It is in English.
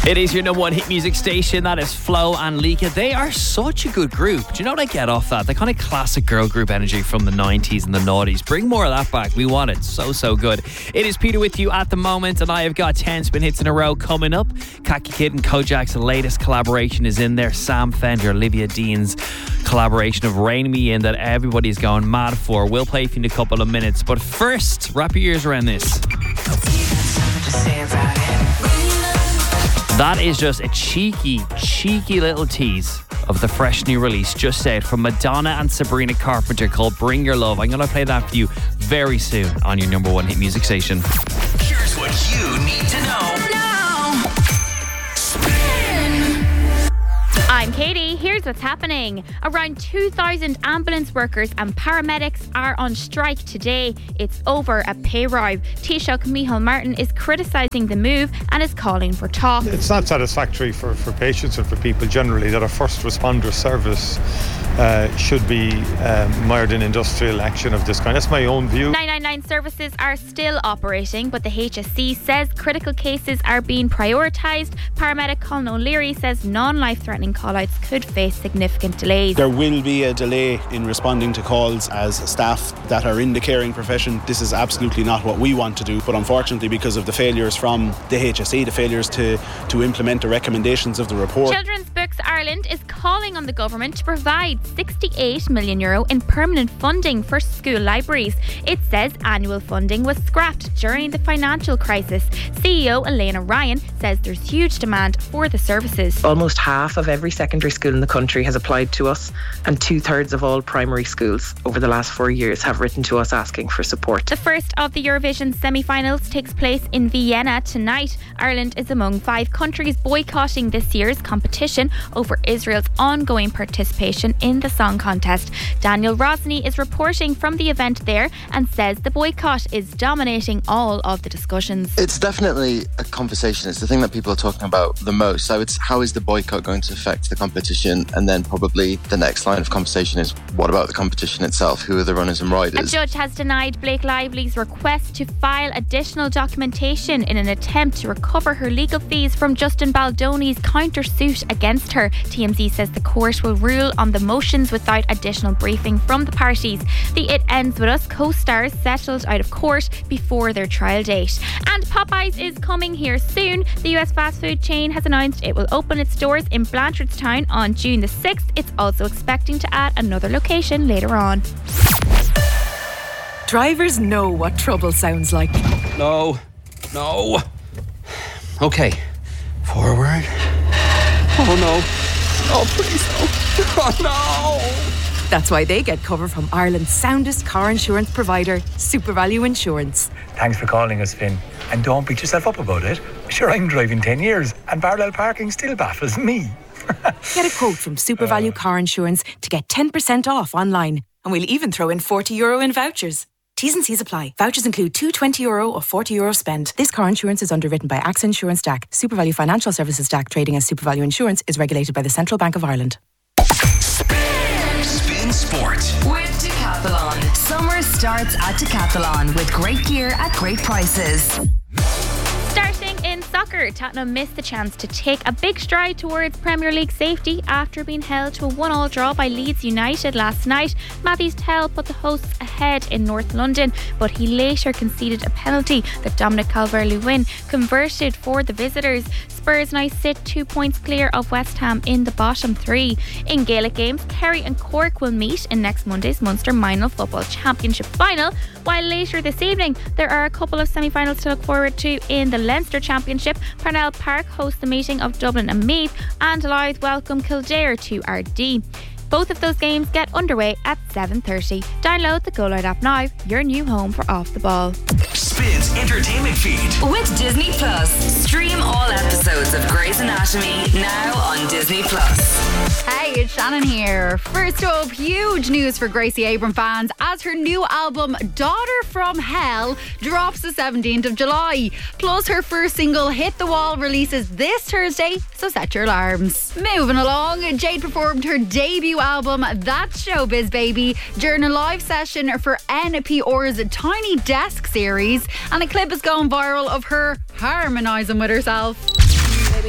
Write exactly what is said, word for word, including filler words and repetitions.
It is your number one hit music station. That is Flo and Lika. They are such a good group. Do you know what I get off that? The kind of classic girl group energy from the nineties and the noughties. Bring more of that back. We want it. So, so good. It is Peter with you at the moment, and I have got ten spin hits in a row coming up. Kaki Kid and Kojak's latest collaboration is in there. Sam Fender, Olivia Dean's collaboration of Rain Me In that everybody's going mad for. We'll play for you in a couple of minutes. But first, wrap your ears around this. That is just a cheeky, cheeky little tease of the fresh new release just out from Madonna and Sabrina Carpenter called Bring Your Love. I'm going to play that for you very soon on your number one hit music station. Here's what you need to know now. Spin. I'm Katie. Here's what's happening. Around two thousand ambulance workers and paramedics are on strike today. It's over a pay rise. Taoiseach Micheál Martin is criticising the move and is calling for talk. It's not satisfactory for, for patients and for people generally that a first responder service uh, should be um, mired in industrial action of this kind. That's my own view. nine nine nine services are still operating, but the H S C says critical cases are being prioritised. Paramedic Colin O'Leary says non-life-threatening call-outs could face significant delays. There will be a delay in responding to calls as staff that are in the caring profession. This is absolutely not what we want to do, but unfortunately because of the failures from the H S C, the failures to, to implement the recommendations of the report. Children's Books Ireland is calling on the government to provide sixty-eight million euro in permanent funding for school libraries. It says annual funding was scrapped during the financial crisis. C E O Elena Ryan says there's huge demand for the services. Almost half of every secondary school in the country has applied to us, and two-thirds of all primary schools over the last four years have written to us asking for support. The first of the Eurovision semi-finals takes place in Vienna tonight. Ireland is among five countries boycotting this year's competition over Israel's ongoing participation in the song contest. Daniel Rosny is reporting from the event there and says the boycott is dominating all of the discussions. It's definitely a conversation. It's the thing that people are talking about the most. So it's how is the boycott going to affect the competition, and then probably the next line of conversation is what about the competition itself? Who are the runners and riders? A judge has denied Blake Lively's request to file additional documentation in an attempt to recover her legal fees from Justin Baldoni's countersuit against her. T M Z says the court will rule on the motions without additional briefing from the parties. The It Ends With Us co-stars settled out of court before their trial date. And Popeyes is coming here soon. The U S fast food chain has announced it will open its doors in Blanchardstown on June the sixth. It's also expecting to add another location later on. Drivers know what trouble sounds like. No, no. Okay, forward. Oh no. Oh please no. Oh no. That's why they get cover from Ireland's soundest car insurance provider, SuperValue Insurance. Thanks for calling us, Finn. And don't beat yourself up about it. Sure, I'm driving ten years and parallel parking still baffles me. Get a quote from SuperValue uh, Car Insurance to get ten percent off online. And we'll even throw in forty euro in vouchers. T's and C's apply. Vouchers include two twenty euro or forty euro spend. This car insurance is underwritten by A X A Insurance D A C. SuperValue Financial Services D A C, trading as SuperValue Insurance, is regulated by the Central Bank of Ireland. Spin, Spin Sport with Decathlon. Summer starts at Decathlon with great gear at great prices. Starting in soccer, Tottenham missed the chance to take a big stride towards Premier League safety after being held to a one-all draw by Leeds United last night. Matthews Tell put the hosts ahead in North London, but he later conceded a penalty that Dominic Calvert-Lewin converted for the visitors. Spurs now sit two points clear of West Ham in the bottom three. In Gaelic games, Kerry and Cork will meet in next Monday's Munster Minor Football Championship final, while later this evening there are a couple of semi-finals to look forward to in the Leinster Championship. Parnell Park hosts the meeting of Dublin and Meath, and Louth welcome Kildare to R D. Both of those games get underway at seven thirty. Download the Go Loud app now, your new home for Off the Ball. Spin's entertainment feed with Disney Plus. Stream all episodes of Grey's Anatomy now on Disney Plus. Hey, it's Shannon here. First up, huge news for Gracie Abrams fans as her new album Daughter from Hell drops the seventeenth of July. Plus her first single Hit the Wall releases this Thursday, so set your alarms. Moving along, Jade performed her debut album That's Showbiz Baby during a live session for N P R's Tiny Desk series, and a clip has gone viral of her harmonising with herself.